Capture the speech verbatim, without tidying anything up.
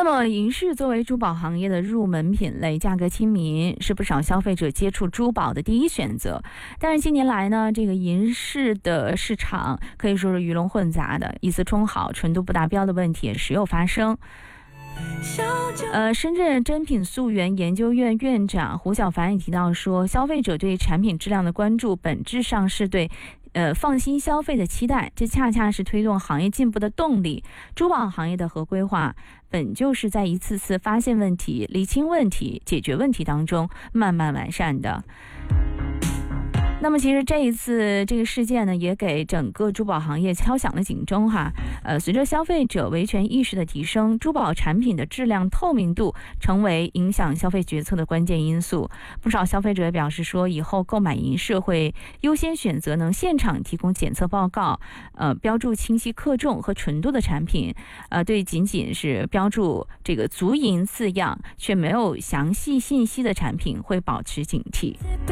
那么银饰作为珠宝行业的入门品类，价格亲民，是不少消费者接触珠宝的第一选择。但是近年来呢，这个银饰的市场可以说是鱼龙混杂的，以次充好、纯度不达标的问题也时有发生。呃，深圳真品溯源研究院院长胡小凡也提到说，消费者对产品质量的关注，本质上是对呃放心消费的期待，这恰恰是推动行业进步的动力。珠宝行业的合规化，本就是在一次次发现问题、理清问题、解决问题当中慢慢完善的。那么其实这一次这个事件呢，也给整个珠宝行业敲响了警钟哈。呃，随着消费者维权意识的提升，珠宝产品的质量透明度成为影响消费决策的关键因素。不少消费者表示说，以后购买银饰会优先选择能现场提供检测报告、呃标注清晰克重和纯度的产品。呃，对仅仅是标注这个足银字样却没有详细信息的产品会保持警惕。